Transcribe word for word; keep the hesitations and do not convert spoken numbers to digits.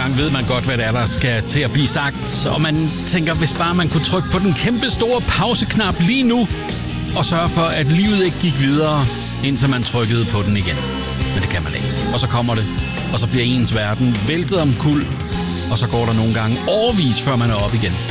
gange ved man godt, hvad det er, der skal til at blive sagt. Og man tænker, hvis bare man kunne trykke på den kæmpe store pauseknap lige nu, og sørge for, at livet ikke gik videre, indtil man trykkede på den igen. Men det kan man ikke. Og så kommer det, og så bliver ens verden væltet omkuld, og så går der nogle gange årevis, før man er op igen.